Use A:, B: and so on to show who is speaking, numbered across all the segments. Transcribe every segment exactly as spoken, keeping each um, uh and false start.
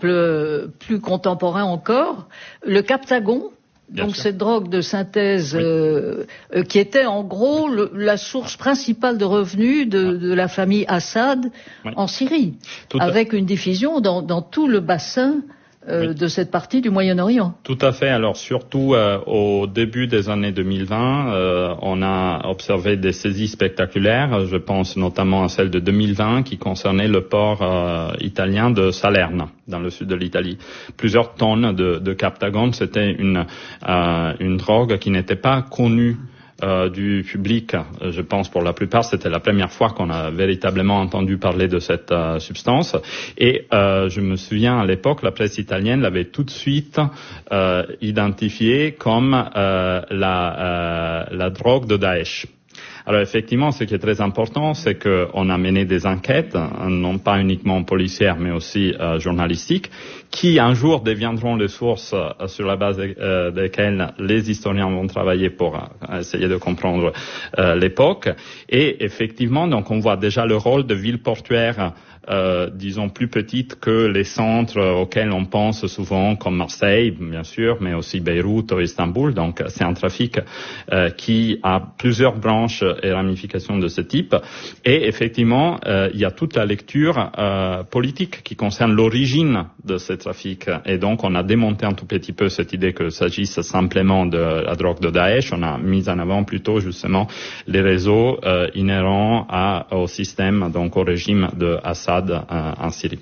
A: exemple euh, plus contemporain encore, le Captagon.
B: Bien
A: Donc
B: sûr.
A: cette drogue de synthèse
B: Oui.
A: euh, euh, qui était en gros le, la source principale de revenus de, de la famille Assad
B: Oui.
A: en Syrie,
B: Tout à-
A: avec une diffusion dans, dans tout le bassin euh,
B: Oui.
A: de cette partie du Moyen-Orient.
B: Tout à fait. Alors surtout euh, au début des années deux mille vingt, euh, on a observé des saisies spectaculaires. Je pense notamment à celle de deux mille vingt qui concernait le port euh, italien de Salerne, dans le sud de l'Italie. Plusieurs tonnes de, de Captagon. C'était une, euh, une drogue qui n'était pas connue Euh, du public. Je pense pour la plupart c'était la première fois qu'on a véritablement entendu parler de cette euh, substance et euh, je me souviens à l'époque la presse italienne l'avait tout de suite euh, identifiée comme euh, la, euh, la drogue de Daesh. Alors effectivement, ce qui est très important, c'est qu'on a mené des enquêtes, non pas uniquement policières, mais aussi euh, journalistiques, qui un jour deviendront les sources euh, sur la base de, euh, desquelles les historiens vont travailler pour euh, essayer de comprendre euh, l'époque. Et effectivement, donc on voit déjà le rôle de ville portuaire, euh, disons plus petite que les centres auxquels on pense souvent, comme Marseille, bien sûr, mais aussi Beyrouth ou Istanbul. Donc c'est un trafic euh, qui a plusieurs branches et ramifications de ce type. Et effectivement, euh, il y a toute la lecture euh, politique qui concerne l'origine de ces trafics. Et donc, on a démonté un tout petit peu cette idée qu'il s'agisse simplement de la drogue de Daesh. On a mis en avant plutôt justement les réseaux euh, inhérents à, au système, donc au régime de Assad euh, en Syrie.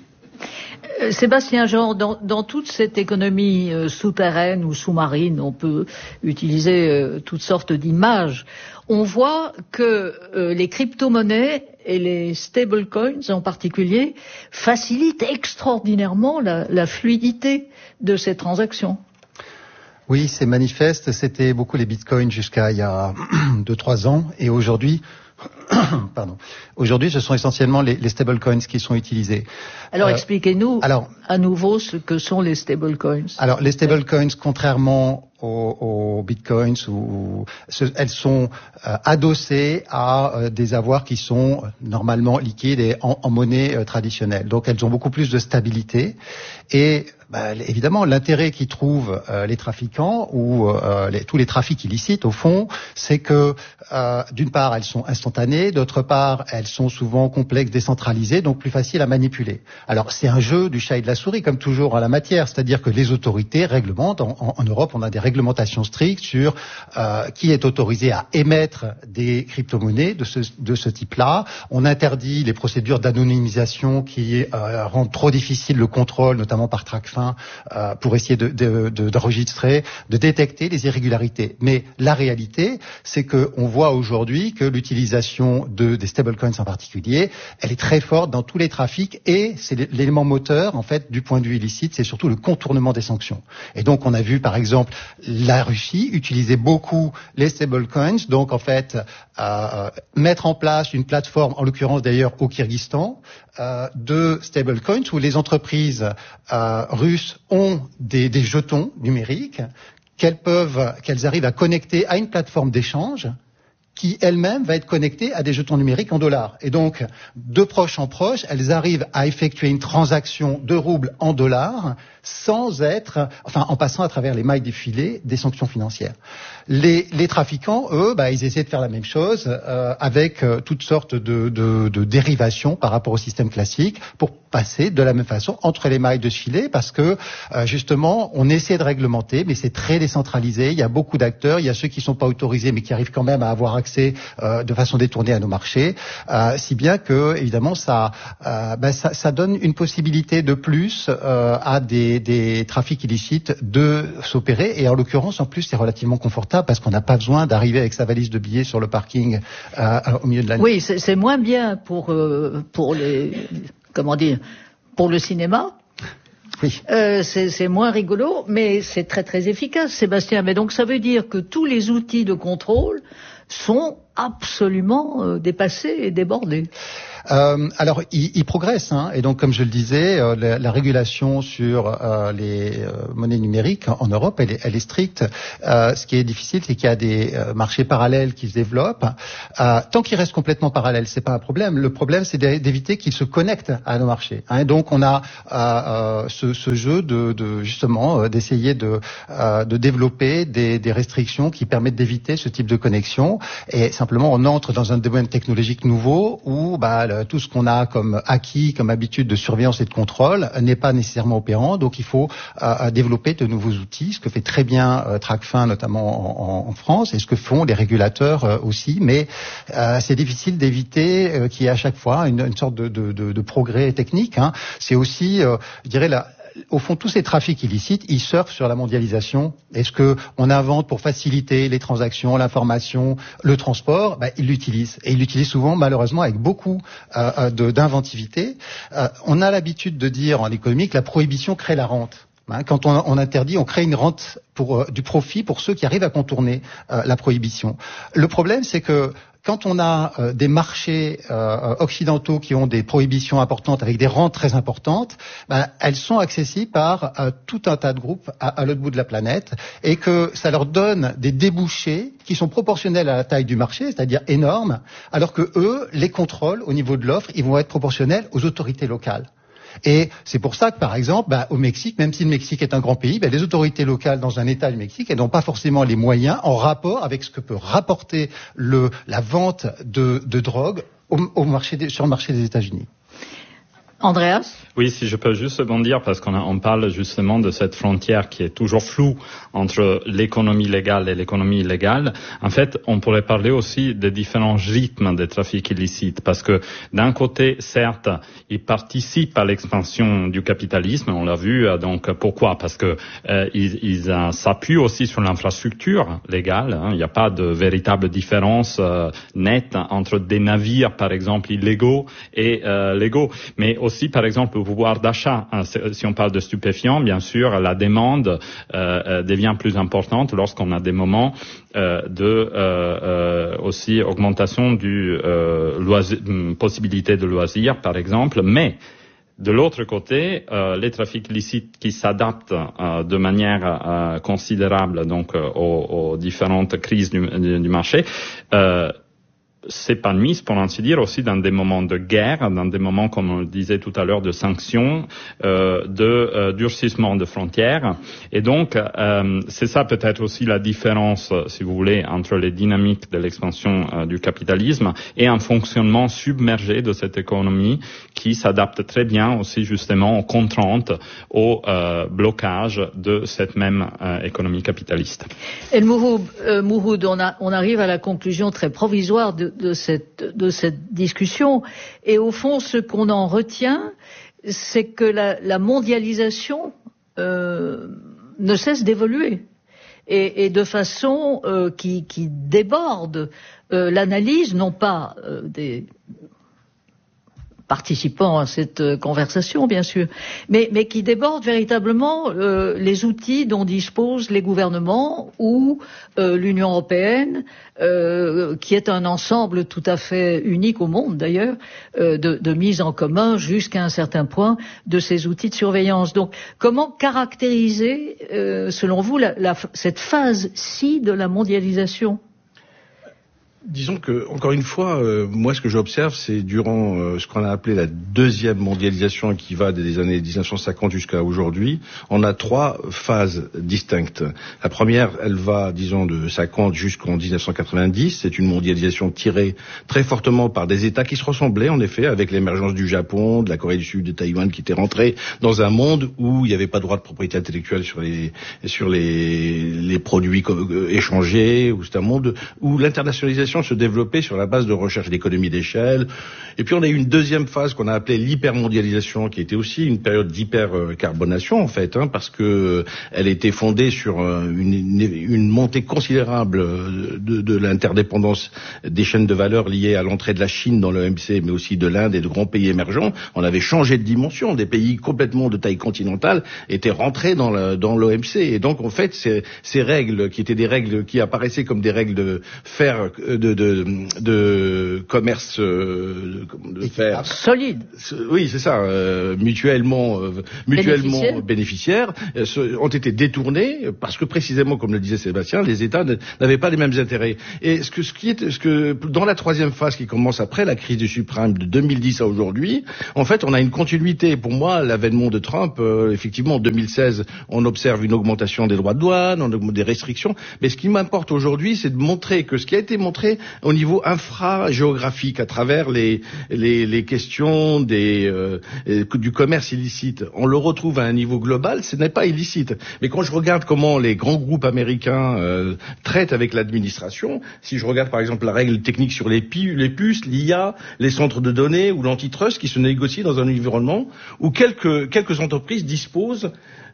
A: Sébastien Jean, dans, dans toute cette économie euh, souterraine ou sous-marine, on peut utiliser euh, toutes sortes d'images. On voit que euh, les crypto-monnaies et les stablecoins en particulier facilitent extraordinairement la, la fluidité de ces transactions.
C: Oui, c'est manifeste. C'était beaucoup les bitcoins jusqu'à il y a deux, trois ans. Et aujourd'hui, pardon. Aujourd'hui, ce sont essentiellement les, les stablecoins qui sont utilisés.
A: Alors,
C: euh,
A: expliquez-nous
C: alors,
A: à nouveau ce que sont les stablecoins.
C: Alors, les stablecoins, contrairement aux, aux bitcoins, ou, ce, elles sont euh, adossées à euh, des avoirs qui sont normalement liquides et en, en monnaie euh, traditionnelle. Donc, elles ont beaucoup plus de stabilité. Et bah, évidemment, l'intérêt qu'y trouvent euh, les trafiquants ou euh, les, tous les trafics illicites, au fond, c'est que euh, d'une part, elles sont instantanées, d'autre part, elles sont souvent complexes, décentralisées, donc plus faciles à manipuler. Alors, c'est un jeu du chat et de la souris, comme toujours en la matière, c'est-à-dire que les autorités réglementent. En, en, en Europe, on a des réglementations strictes sur euh, qui est autorisé à émettre des crypto-monnaies de ce, de ce type-là. On interdit les procédures d'anonymisation qui euh, rendent trop difficile le contrôle, notamment par TracFin, euh, pour essayer de, de, de, d'enregistrer, de détecter les irrégularités. Mais la réalité, c'est qu'on voit aujourd'hui que l'utilisation de, des stablecoins en particulier, elle est très forte dans tous les trafics et c'est l'élément moteur, en fait, du point de vue illicite, c'est surtout le contournement des sanctions. Et donc, on a vu, par exemple, la Russie utiliser beaucoup les stablecoins, donc en fait, euh, mettre en place une plateforme, en l'occurrence d'ailleurs au Kyrgyzstan, euh, de stablecoins où les entreprises euh, russes ont des, des jetons numériques qu'elles peuvent, qu'elles arrivent à connecter à une plateforme d'échange qui elle-même va être connectée à des jetons numériques en dollars. Et donc, de proche en proche, elles arrivent à effectuer une transaction de roubles en dollars sans être, enfin, en passant à travers les mailles des filets des sanctions financières. Les, les trafiquants, eux, bah, ils essaient de faire la même chose euh, avec euh, toutes sortes de, de, de dérivations par rapport au système classique pour passer de la même façon entre les mailles de ce filet parce que, euh, justement, on essaie de réglementer, mais c'est très décentralisé. Il y a beaucoup d'acteurs. Il y a ceux qui ne sont pas autorisés, mais qui arrivent quand même à avoir accès euh, de façon détournée à nos marchés, euh, si bien que, évidemment, ça, euh, ben, ça, ça donne une possibilité de plus euh, à des, des trafics illicites de s'opérer. Et en l'occurrence, en plus, c'est relativement confortable parce qu'on n'a pas besoin d'arriver avec sa valise de billets sur le parking euh, au milieu de la nuit.
A: Oui, c'est, c'est moins bien pour euh, pour les comment dire pour le cinéma.
C: Oui.
A: Euh, c'est, c'est moins rigolo, mais c'est très très efficace, Sébastien. Mais donc ça veut dire que tous les outils de contrôle sont absolument euh, dépassés et débordés.
C: Euh, alors, il, il progresse, hein, et donc, comme je le disais, euh, la, la régulation sur euh, les euh, monnaies numériques en, en Europe, elle est, elle est stricte. Euh, ce qui est difficile, c'est qu'il y a des euh, marchés parallèles qui se développent. Euh, tant qu'ils restent complètement parallèles, c'est pas un problème. Le problème, c'est d'éviter qu'ils se connectent à nos marchés. Hein, et donc, on a euh, euh, ce, ce jeu de, de justement euh, d'essayer de, euh, de développer des, des restrictions qui permettent d'éviter ce type de connexion. Et simplement, on entre dans un domaine technologique nouveau où bah, le, tout ce qu'on a comme acquis, comme habitude de surveillance et de contrôle n'est pas nécessairement opérant. Donc, il faut euh, développer de nouveaux outils, ce que fait très bien euh, TracFin, notamment en, en France, et ce que font les régulateurs euh, aussi. Mais euh, c'est difficile d'éviter euh, qu'il y ait à chaque fois une, une sorte de, de, de, de progrès technique. Hein. C'est aussi, euh, je dirais, la au fond, tous ces trafics illicites, ils surfent sur la mondialisation. Est-ce que on invente pour faciliter les transactions, l'information, le transport? Ben, ils l'utilisent. Et ils l'utilisent souvent, malheureusement, avec beaucoup euh, de, d'inventivité. Euh, on a l'habitude de dire en économie que la prohibition crée la rente. Hein, quand on, on interdit, on crée une rente pour euh, du profit pour ceux qui arrivent à contourner euh, la prohibition. Le problème, c'est que quand on a euh, des marchés euh, occidentaux qui ont des prohibitions importantes avec des rentes très importantes, ben, elles sont accessibles par euh, tout un tas de groupes à, à l'autre bout de la planète, et que ça leur donne des débouchés qui sont proportionnels à la taille du marché, c'est-à-dire énormes, alors que eux, les contrôles au niveau de l'offre, ils vont être proportionnels aux autorités locales. Et c'est pour ça que, par exemple, bah, au Mexique, même si le Mexique est un grand pays, bah, les autorités locales dans un État du Mexique, elles n'ont pas forcément les moyens en rapport avec ce que peut rapporter le, la vente de, de drogue au, au marché des, sur le marché des États-Unis.
A: Andreas ?
B: Oui, si je peux juste rebondir, parce qu'on a, on parle justement de cette frontière qui est toujours floue entre l'économie légale et l'économie illégale. En fait, on pourrait parler aussi des différents rythmes des trafics illicites, parce que d'un côté, certes, ils participent à l'expansion du capitalisme, on l'a vu. Donc pourquoi ? Parce que euh, ils, ils euh, s'appuient aussi sur l'infrastructure légale. Hein. Il n'y a pas de véritable différence euh, nette entre des navires, par exemple, illégaux et euh, légaux, mais aussi, par exemple, le pouvoir d'achat. Si on parle de stupéfiants, bien sûr, la demande euh, devient plus importante lorsqu'on a des moments euh, de euh, euh, aussi augmentation du euh, loisir, possibilité de loisirs, par exemple. Mais de l'autre côté, euh, les trafics licites qui s'adaptent euh, de manière euh, considérable donc euh, aux, aux différentes crises du, du marché. Euh, s'épanouissent, pour ainsi dire, aussi dans des moments de guerre, dans des moments, comme on le disait tout à l'heure, de sanctions, euh, de euh, durcissement de frontières. Et donc, euh, c'est ça peut-être aussi la différence, si vous voulez, entre les dynamiques de l'expansion euh, du capitalisme et un fonctionnement submergé de cette économie qui s'adapte très bien aussi justement aux contraintes, au euh, blocage de cette même euh, économie capitaliste.
A: Et Mouhoud, euh, Mouhoud, on, a, on arrive à la conclusion très provisoire de De cette, de cette discussion. Et au fond, ce qu'on en retient, c'est que la, la mondialisation euh, ne cesse d'évoluer. Et, et de façon euh, qui, qui déborde euh, l'analyse, non pas euh, des participants à cette euh, conversation, bien sûr, mais, mais qui déborde véritablement euh, les outils dont disposent les gouvernements ou euh, l'Union européenne, euh, qui est un ensemble tout à fait unique au monde d'ailleurs, euh, de, de mise en commun jusqu'à un certain point de ces outils de surveillance. Donc, comment caractériser, euh, selon vous, la, la, cette phase-ci de la mondialisation ?
D: Disons que, encore une fois, euh, moi ce que j'observe, c'est durant euh, ce qu'on a appelé la deuxième mondialisation qui va des années dix-neuf cent cinquante jusqu'à aujourd'hui, on a trois phases distinctes. La première, elle va, disons, de cinquante jusqu'en dix-neuf cent quatre-vingt-dix. C'est une mondialisation tirée très fortement par des États qui se ressemblaient, en effet, avec l'émergence du Japon, de la Corée du Sud, de Taïwan, qui étaient rentrés dans un monde où il n'y avait pas de droit de propriété intellectuelle sur les sur les, les produits échangés. Où c'est un monde où l'internationalisation se développer sur la base de recherche d'économie d'échelle. Et puis on a eu une deuxième phase qu'on a appelée l'hypermondialisation, qui était aussi une période d'hypercarbonation en fait, hein, parce que elle était fondée sur une, une, une montée considérable de, de l'interdépendance des chaînes de valeur liées à l'entrée de la Chine dans l'O M C, mais aussi de l'Inde et de grands pays émergents. On avait changé de dimension. Des pays complètement de taille continentale étaient rentrés dans, le, dans l'O M C. Et donc en fait, ces, ces règles qui étaient des règles qui apparaissaient comme des règles de faire de, de, de commerce euh, de fer
A: solide.
D: Oui, c'est ça, euh, mutuellement, euh, mutuellement bénéficiaires, euh, ont été détournés parce que précisément, comme le disait Sébastien, les États n'avaient pas les mêmes intérêts. Et ce que ce qui est, ce que dans la troisième phase qui commence après la crise du subprime de deux mille dix à aujourd'hui, en fait, on a une continuité. Pour moi, l'avènement de Trump, euh, effectivement, en deux mille seize, on observe une augmentation des droits de douane, on augmente des restrictions. Mais ce qui m'importe aujourd'hui, c'est de montrer que ce qui a été montré au niveau infra-géographique, à travers les les, les questions des euh, du commerce illicite, on le retrouve à un niveau global. Ce n'est pas illicite. Mais quand je regarde comment les grands groupes américains euh, traitent avec l'administration, si je regarde par exemple la règle technique sur les, pu- les puces, l'I A, les centres de données ou l'antitrust qui se négocient dans un environnement où quelques quelques entreprises disposent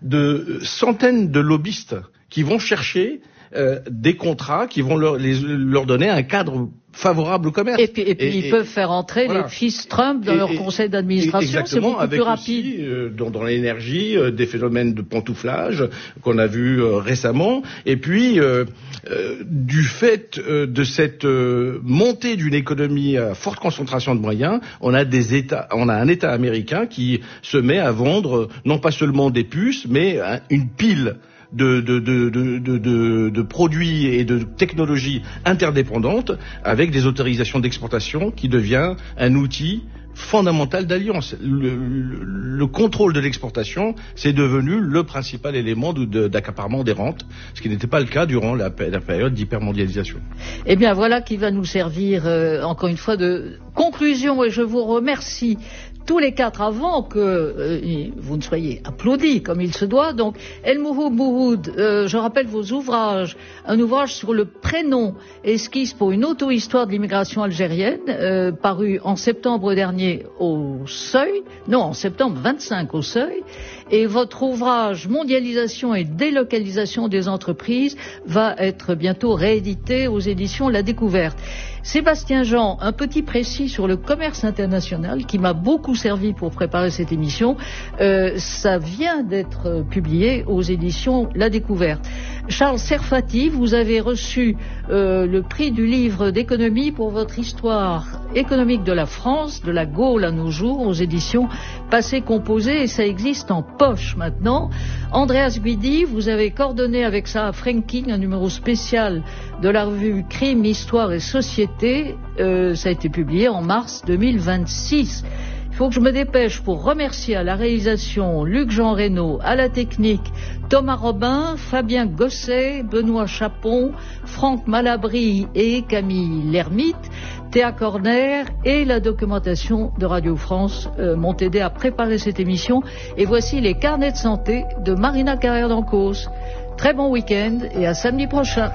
D: de centaines de lobbyistes qui vont chercher euh, des contrats, qui vont leur, les, leur donner un cadre favorable au commerce.
A: Et puis, et puis et, ils et, peuvent faire entrer voilà. les fils Trump dans et, leur conseil d'administration, c'est beaucoup
D: avec
A: plus rapide.
D: Aussi, euh, dans, dans l'énergie, euh, des phénomènes de pantouflage qu'on a vus euh, récemment, et puis euh, euh, du fait euh, de cette euh, montée d'une économie à forte concentration de moyens, on a des États, on a un État américain qui se met à vendre non pas seulement des puces, mais hein, une pile De, de, de, de, de, de produits et de technologies interdépendantes avec des autorisations d'exportation qui devient un outil fondamental d'alliance. Le, le, le contrôle de l'exportation, c'est devenu le principal élément de, de, d'accaparement des rentes, ce qui n'était pas le cas durant la, la période d'hypermondialisation.
A: Eh bien, voilà qui va nous servir, euh, encore une fois, de conclusion, et je vous remercie tous les quatre avant que euh, vous ne soyez applaudis comme il se doit. Donc, El Mouhoud Mouhoud, euh, je rappelle vos ouvrages. Un ouvrage sur le prénom, esquisse pour une auto-histoire de l'immigration algérienne, euh, paru en septembre dernier au Seuil, non, en septembre vingt-cinq au Seuil. Et votre ouvrage Mondialisation et délocalisation des entreprises va être bientôt réédité aux éditions La Découverte. Sébastien Jean, un petit précis sur le commerce international qui m'a beaucoup servi pour préparer cette émission. Euh, ça vient d'être publié aux éditions La Découverte. Charles Serfati, vous avez reçu euh, le prix du livre d'économie pour votre histoire économique de la France, de la Gaule à nos jours, aux éditions Passé Composé, et ça existe en poche maintenant. Andreas Guidi, vous avez coordonné avec Sarah Franking un numéro spécial de la revue Crime, Histoire et Société. Euh, ça a été publié en mars deux mille vingt-six. Il faut que je me dépêche pour remercier à la réalisation Luc-Jean Reynaud, à la technique Thomas Robin, Fabien Gosset, Benoît Chapon, Franck Malabry et Camille Lermite, Théa Corner et la documentation de Radio France euh, m'ont aidé à préparer cette émission. Et voici les carnets de santé de Marina Carrère-Dancos. Très bon week-end et à samedi prochain.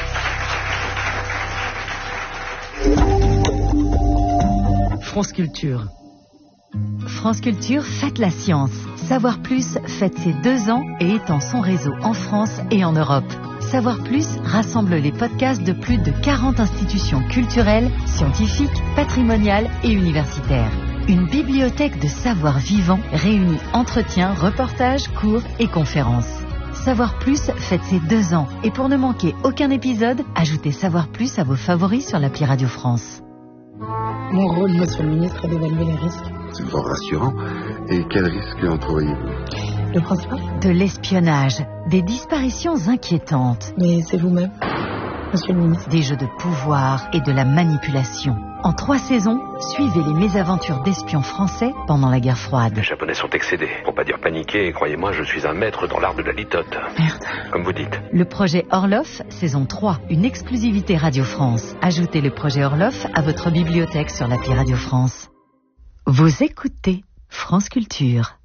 E: France Culture. France Culture fête la science. Savoir Plus fête ses deux ans et étend son réseau en France et en Europe. Savoir Plus rassemble les podcasts de plus de quarante institutions culturelles, scientifiques, patrimoniales et universitaires. Une bibliothèque de savoir vivant réunit entretiens, reportages, cours et conférences. Savoir Plus fête ses deux ans. Et pour ne manquer aucun épisode, ajoutez Savoir Plus à vos favoris sur l'appli Radio France.
F: Mon rôle, monsieur le ministre, est d'évaluer les risques.
G: C'est fort rassurant. Et quels risques entrevoyez-vous?
F: Le principal?
E: De l'espionnage, des disparitions inquiétantes.
F: Mais c'est vous-même, monsieur le ministre.
E: Des jeux de pouvoir et de la manipulation. En trois saisons, suivez les mésaventures d'espions français pendant la guerre froide.
H: Les Japonais sont excédés. Pour pas dire paniqués, croyez-moi, je suis un maître dans l'art de la litote.
F: Merde.
H: Comme vous dites.
E: Le projet Orloff, saison trois, une exclusivité Radio France. Ajoutez le projet Orloff à votre bibliothèque sur l'appli Radio France. Vous écoutez France Culture.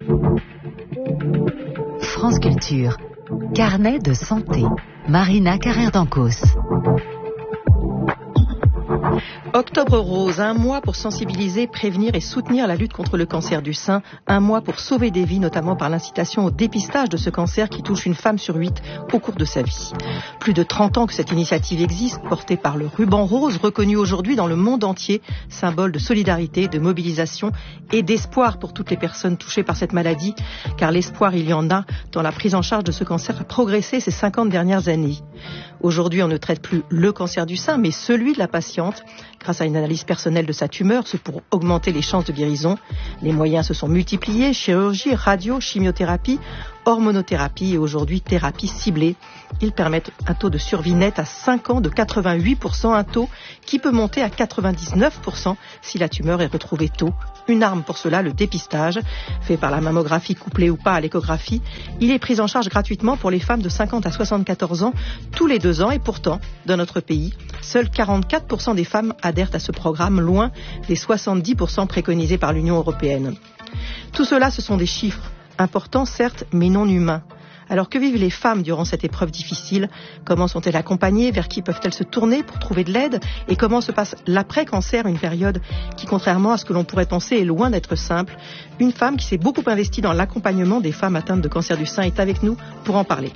E: France Culture. Carnet de santé. Marina Carrère-Dancos.
I: Octobre Rose, un mois pour sensibiliser, prévenir et soutenir la lutte contre le cancer du sein. Un mois pour sauver des vies, notamment par l'incitation au dépistage de ce cancer qui touche une femme sur huit au cours de sa vie. Plus de trente ans que cette initiative existe, portée par le ruban rose, reconnu aujourd'hui dans le monde entier, symbole de solidarité, de mobilisation et d'espoir pour toutes les personnes touchées par cette maladie. Car l'espoir, il y en a, dans la prise en charge de ce cancer a progressé ces cinquante dernières années. Aujourd'hui, on ne traite plus le cancer du sein, mais celui de la patiente, grâce à une analyse personnelle de sa tumeur, ce pour augmenter les chances de guérison. Les moyens se sont multipliés, chirurgie, radio, chimiothérapie, hormonothérapie et aujourd'hui thérapie ciblée. Ils permettent un taux de survie net à cinq ans de quatre-vingt-huit pour cent, un taux qui peut monter à quatre-vingt-dix-neuf pour cent si la tumeur est retrouvée tôt. Une arme pour cela, le dépistage, fait par la mammographie couplée ou pas à l'échographie. Il est pris en charge gratuitement pour les femmes de cinquante à soixante-quatorze ans tous les deux ans et pourtant, dans notre pays, seuls quarante-quatre pour cent des femmes adhèrent à ce programme, loin des soixante-dix pour cent préconisés par l'Union européenne. Tout cela, ce sont des chiffres importants, certes, mais non humains. Alors que vivent les femmes durant cette épreuve difficile? Comment sont-elles accompagnées? Vers qui peuvent-elles se tourner pour trouver de l'aide? Et comment se passe l'après-cancer, une période qui, contrairement à ce que l'on pourrait penser, est loin d'être simple? Une femme qui s'est beaucoup investie dans l'accompagnement des femmes atteintes de cancer du sein est avec nous pour en parler.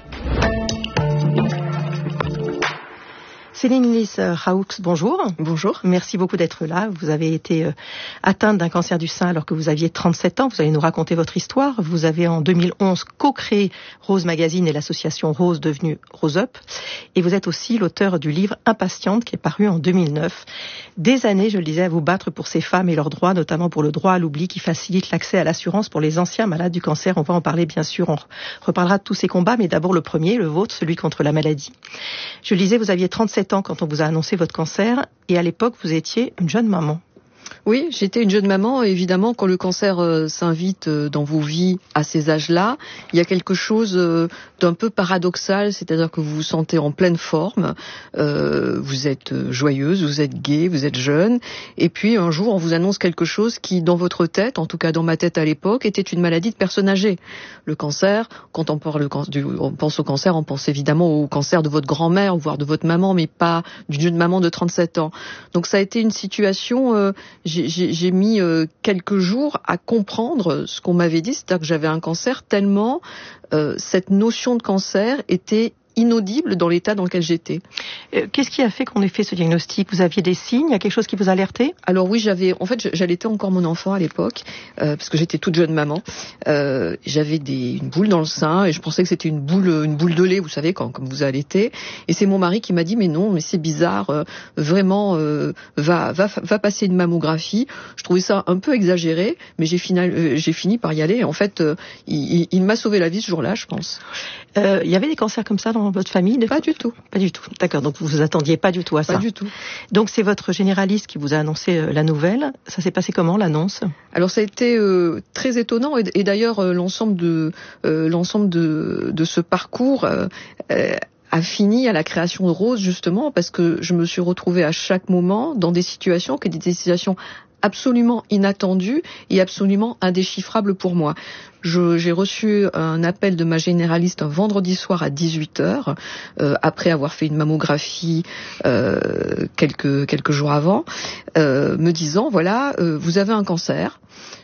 I: Céline Lys Raoux, bonjour.
J: Bonjour.
I: Merci beaucoup d'être là. Vous avez été euh, atteinte d'un cancer du sein alors que vous aviez trente-sept ans. Vous allez nous raconter votre histoire. Vous avez en deux mille onze co-créé Rose Magazine et l'association Rose devenue Rose Up. Et vous êtes aussi l'auteur du livre Impatiente qui est paru en deux mille neuf. Des années, je le disais, à vous battre pour ces femmes et leurs droits, notamment pour le droit à l'oubli qui facilite l'accès à l'assurance pour les anciens malades du cancer. On va en parler bien sûr. On reparlera de tous ces combats, mais d'abord le premier, le vôtre, celui contre la maladie. Je le disais, vous aviez trente-sept ans quand on vous a annoncé votre cancer et à l'époque vous étiez une jeune maman.
J: Oui, j'étais une jeune maman. Évidemment, quand le cancer euh, s'invite euh, dans vos vies à ces âges-là, il y a quelque chose euh, d'un peu paradoxal, c'est-à-dire que vous vous sentez en pleine forme, euh, vous êtes joyeuse, vous êtes gaie, vous êtes jeune, et puis un jour on vous annonce quelque chose qui, dans votre tête, en tout cas dans ma tête à l'époque, était une maladie de personne âgée. Le cancer, quand on, parle du, on pense au cancer, on pense évidemment au cancer de votre grand-mère, voire de votre maman, mais pas d'une jeune maman de trente-sept ans. Donc ça a été une situation... Euh, J'ai, j'ai, j'ai mis euh, quelques jours à comprendre ce qu'on m'avait dit, c'est-à-dire que j'avais un cancer tellement euh, cette notion de cancer était inaudible dans l'état dans lequel j'étais.
I: Euh, qu'est-ce qui a fait qu'on ait fait ce diagnostic? Vous aviez des signes? Il y a quelque chose qui vous alertait?
J: Alors oui, j'avais, en fait, j'allaitais encore mon enfant à l'époque, euh, parce que j'étais toute jeune maman. Euh, j'avais des, une boule dans le sein et je pensais que c'était une boule, une boule de lait, vous savez, quand, comme vous allaitez. Et c'est mon mari qui m'a dit, mais non, mais c'est bizarre, euh, vraiment, euh, va, va, va passer une mammographie. Je trouvais ça un peu exagéré, mais j'ai fini, euh, j'ai fini par y aller. Et en fait, euh, il, il, il m'a sauvé la vie ce jour-là, je pense.
I: Euh, il y avait des cancers comme ça dans votre famille?
J: Pas du tout.
I: Pas du tout. D'accord. Donc vous vous attendiez pas du tout à ça?
J: Pas du tout.
I: Donc c'est votre généraliste qui vous a annoncé euh, la nouvelle. Ça s'est passé comment, l'annonce?
J: Alors ça a été euh, très étonnant et, et d'ailleurs euh, l'ensemble de euh, l'ensemble de, de ce parcours euh, euh, a fini à la création de Rose justement parce que je me suis retrouvée à chaque moment dans des situations qui étaient des situations absolument inattendu et absolument indéchiffrable pour moi. Je, j'ai reçu un appel de ma généraliste un vendredi soir à dix-huit heures, euh, après avoir fait une mammographie euh, quelques, quelques jours avant, euh, me disant, voilà, euh, vous avez un cancer,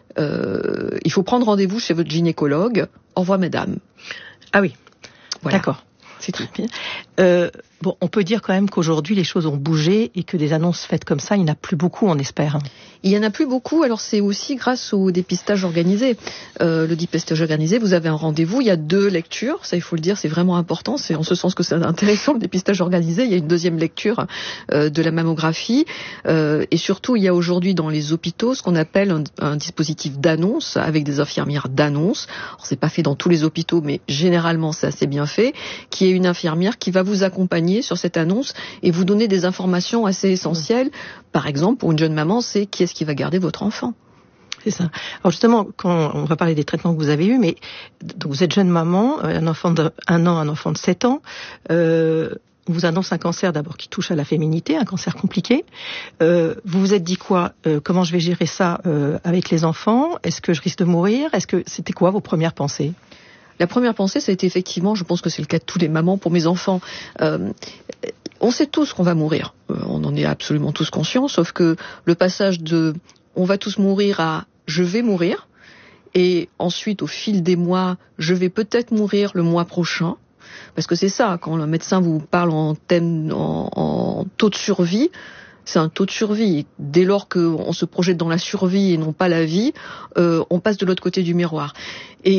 J: euh, il faut prendre rendez-vous chez votre gynécologue, au revoir mesdames.
I: Ah oui,
J: voilà.
I: D'accord.
J: C'est tout.
I: Euh, bon, on peut dire quand même qu'aujourd'hui les choses ont bougé et que des annonces faites comme ça, il n'y en a plus beaucoup, on espère.
J: Il y en a plus beaucoup, alors c'est aussi grâce au dépistage organisé. Euh, le dépistage organisé, vous avez un rendez-vous, il y a deux lectures, ça il faut le dire, c'est vraiment important, c'est en ce sens que c'est intéressant le dépistage organisé, il y a une deuxième lecture euh, de la mammographie, euh, et surtout il y a aujourd'hui dans les hôpitaux ce qu'on appelle un, un dispositif d'annonce avec des infirmières d'annonce. Alors c'est pas fait dans tous les hôpitaux, mais généralement c'est assez bien fait, qui est une infirmière qui va vous accompagner sur cette annonce et vous donner des informations assez essentielles. Par exemple, pour une jeune maman, c'est qui est-ce qui va garder votre enfant.
I: C'est ça. Alors justement, quand on va parler des traitements que vous avez eus, mais donc vous êtes jeune maman, un enfant de un an, un enfant de sept ans. Euh, on vous annonce un cancer d'abord qui touche à la féminité, un cancer compliqué. Euh, vous vous êtes dit quoi? euh, Comment je vais gérer ça euh, avec les enfants? Est-ce que je risque de mourir? Est-ce que c'était quoi vos premières pensées?
J: La première pensée, ça a été effectivement, je pense que c'est le cas de tous les mamans pour mes enfants. Euh, on sait tous qu'on va mourir. Euh, on en est absolument tous conscients, sauf que le passage de « on va tous mourir » à « je vais mourir » et ensuite, au fil des mois, « je vais peut-être mourir le mois prochain ». Parce que c'est ça, quand le médecin vous parle en, thème, en, en taux de survie, c'est un taux de survie. Dès lors qu'on se projette dans la survie et non pas la vie, euh, on passe de l'autre côté du miroir. Et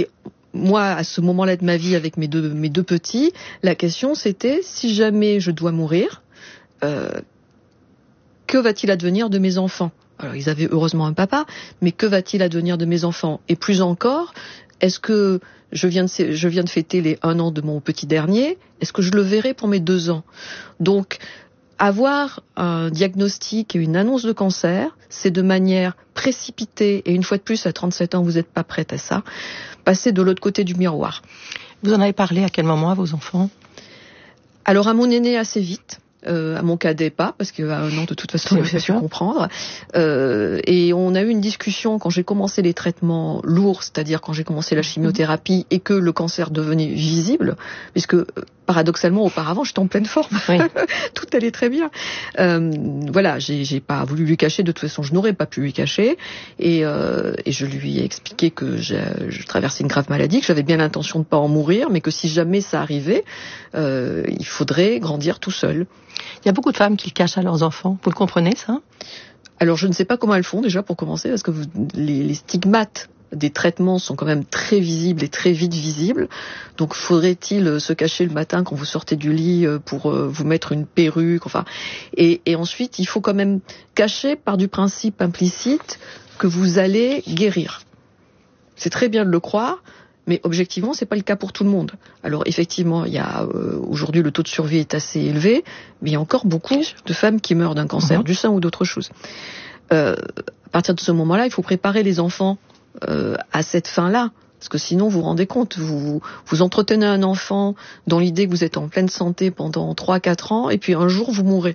J: moi, à ce moment-là de ma vie, avec mes deux, mes deux petits, la question c'était, si jamais je dois mourir, euh, que va-t-il advenir de mes enfants ? Alors, ils avaient heureusement un papa, mais que va-t-il advenir de mes enfants ? Et plus encore, est-ce que je viens de, je viens de fêter les un an de mon petit dernier, est-ce que je le verrai pour mes deux ans ? Donc, avoir un diagnostic et une annonce de cancer, c'est de manière précipitée, et une fois de plus, à trente-sept ans, vous n'êtes pas prête à ça, passer de l'autre côté du miroir.
I: Vous en avez parlé à quel moment à vos enfants ?
J: Alors, à mon aîné, assez vite. Euh, à mon cadet pas, parce qu'à un an de toute façon il a pu comprendre. Euh, et on a eu une discussion quand j'ai commencé les traitements lourds, c'est-à-dire quand j'ai commencé la chimiothérapie et que le cancer devenait visible, puisque paradoxalement auparavant j'étais en pleine forme, oui. Tout allait très bien. Euh, voilà, j'ai, j'ai pas voulu lui cacher, de toute façon je n'aurais pas pu lui cacher, et, euh, et je lui ai expliqué que j'ai, je traversais une grave maladie, que j'avais bien l'intention de pas en mourir, mais que si jamais ça arrivait, euh, il faudrait grandir tout seul.
I: Il y a beaucoup de femmes qui le cachent à leurs enfants. Vous le comprenez, ça ?
J: Alors, je ne sais pas comment elles font, déjà, pour commencer, parce que vous, les, les stigmates des traitements sont quand même très visibles et très vite visibles. Donc, faudrait-il se cacher le matin quand vous sortez du lit pour vous mettre une perruque, enfin... Et, et ensuite, il faut quand même cacher par du principe implicite que vous allez guérir. C'est très bien de le croire, mais objectivement, c'est pas le cas pour tout le monde. Alors effectivement, il y a euh, aujourd'hui le taux de survie est assez élevé, mais il y a encore beaucoup de femmes qui meurent d'un cancer, mmh. du sein ou d'autres choses. Euh, à partir de ce moment-là, il faut préparer les enfants euh, à cette fin-là, parce que sinon, vous vous rendez compte, vous vous entretenez un enfant dans l'idée que vous êtes en pleine santé pendant trois à quatre ans, et puis un jour vous mourrez.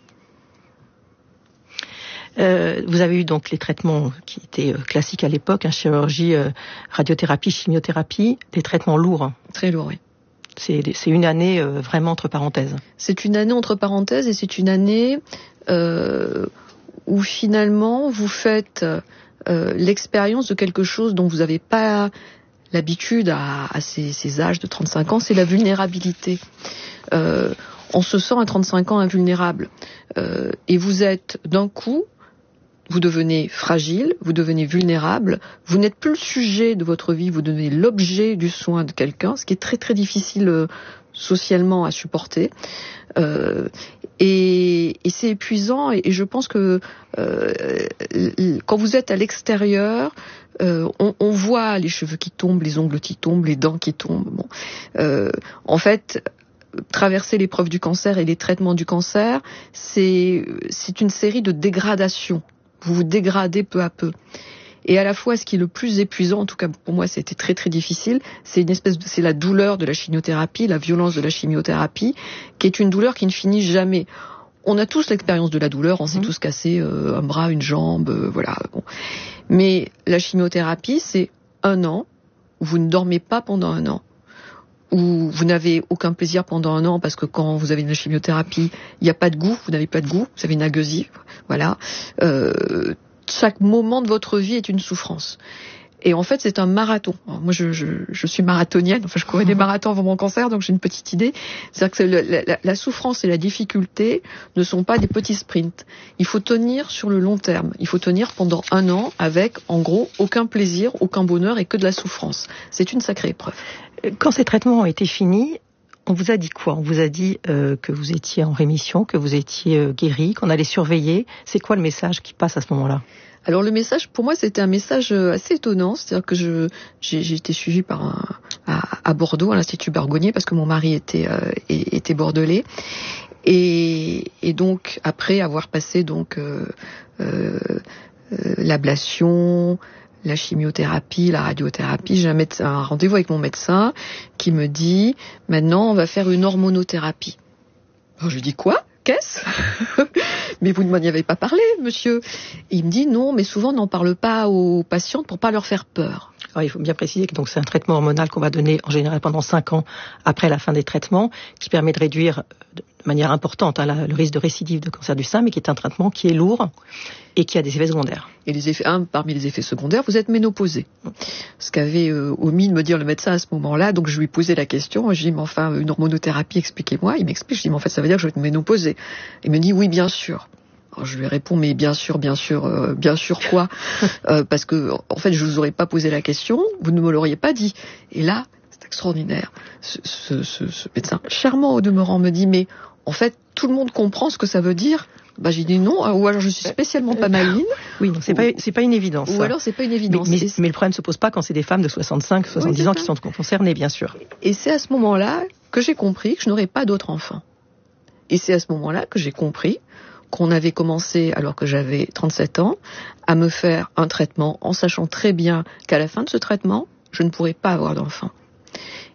I: Euh, vous avez eu donc les traitements qui étaient euh, classiques à l'époque, hein, chirurgie, euh, radiothérapie, chimiothérapie, des traitements lourds.
J: Très lourds, oui.
I: C'est, c'est une année euh, vraiment entre parenthèses.
J: C'est une année entre parenthèses et c'est une année euh, où finalement vous faites euh, l'expérience de quelque chose dont vous n'avez pas l'habitude à, à ces, ces âges de trente-cinq ans, c'est la vulnérabilité. Euh, on se sent à trente-cinq ans invulnérable. Euh, et vous êtes d'un coup... Vous devenez fragile, vous devenez vulnérable, vous n'êtes plus le sujet de votre vie, vous devenez l'objet du soin de quelqu'un, ce qui est très très difficile euh, socialement à supporter. Euh, et, et c'est épuisant, et, et je pense que euh, quand vous êtes à l'extérieur, euh, on, on voit les cheveux qui tombent, les ongles qui tombent, les dents qui tombent. Bon. Euh, en fait... Traverser l'épreuve du cancer et les traitements du cancer, c'est, c'est une série de dégradations. Vous vous dégradez peu à peu. Et à la fois, ce qui est le plus épuisant, en tout cas pour moi, c'était très très difficile, c'est une espèce de, c'est la douleur de la chimiothérapie, la violence de la chimiothérapie, qui est une douleur qui ne finit jamais. On a tous l'expérience de la douleur, on s'est mmh. tous cassé euh, un bras, une jambe, euh, voilà. Bon. Mais la chimiothérapie, c'est un an où vous ne dormez pas pendant un an, où vous n'avez aucun plaisir pendant un an parce que quand vous avez une chimiothérapie, il n'y a pas de goût, vous n'avez pas de goût, vous avez une agueusie, voilà. Euh, chaque moment de votre vie est une souffrance. Et en fait, c'est un marathon. Alors, moi, je, je, je suis marathonienne, enfin, je courais des marathons avant mon cancer, donc j'ai une petite idée. C'est-à-dire que le, la, la souffrance et la difficulté ne sont pas des petits sprints. Il faut tenir sur le long terme. Il faut tenir pendant un an avec, en gros, aucun plaisir, aucun bonheur et que de la souffrance. C'est une sacrée épreuve.
I: Quand ces traitements ont été finis, on vous a dit quoi ? On vous a dit euh, que vous étiez en rémission, que vous étiez euh, guéri, qu'on allait surveiller. C'est quoi le message qui passe à ce moment-là ?
J: Alors le message, pour moi, c'était un message assez étonnant. C'est-à-dire que je, j'ai, j'ai été suivie par un, à, à Bordeaux, à l'Institut Bergonié, parce que mon mari était, euh, était bordelais. Et, et donc, après avoir passé donc euh, euh, l'ablation, la chimiothérapie, la radiothérapie, j'ai un, médecin, un rendez-vous avec mon médecin qui me dit « Maintenant, on va faire une hormonothérapie ». Alors je lui dis « Quoi ? Qu'est-ce ? Mais vous ne m'en y avez pas parlé, monsieur. » Et il me dit « Non, mais souvent, on n'en parle pas aux patientes pour pas leur faire peur. »
I: Alors, il faut bien préciser que donc, c'est un traitement hormonal qu'on va donner en général pendant cinq ans après la fin des traitements, qui permet de réduire de manière importante hein, la, le risque de récidive de cancer du sein, mais qui est un traitement qui est lourd et qui a des effets secondaires.
J: Et les effets, un, parmi les effets secondaires, vous êtes ménopausée. Ce qu'avait euh, omis de me dire le médecin à ce moment-là, donc je lui posais la question, je lui dis, mais enfin, une hormonothérapie, expliquez-moi. Il m'explique, je dis, mais en fait, ça veut dire que je vais être ménopausée. Il me dit, oui, bien sûr. Alors je lui réponds, mais bien sûr, bien sûr, euh, bien sûr quoi euh, Parce que, en fait, je vous aurais pas posé la question, vous ne me l'auriez pas dit. Et là, c'est extraordinaire. Ce, ce, ce, ce médecin charmant au demeurant me dit, mais en fait, tout le monde comprend ce que ça veut dire. Bah, j'ai dit non, ou alors je suis spécialement pas maline.
I: Oui, non, c'est ou, pas, c'est pas une évidence.
J: Ou
I: ça.
J: alors c'est pas une évidence.
I: Mais, mais, mais le problème se pose pas quand c'est des femmes de soixante-cinq, soixante-dix oui, ans qui sont concernées, bien sûr.
J: Et c'est à ce moment-là que j'ai compris que je n'aurais pas d'autres enfants. Et c'est à ce moment-là que j'ai compris qu'on avait commencé, alors que j'avais trente-sept ans, à me faire un traitement en sachant très bien qu'à la fin de ce traitement, je ne pourrais pas avoir d'enfants.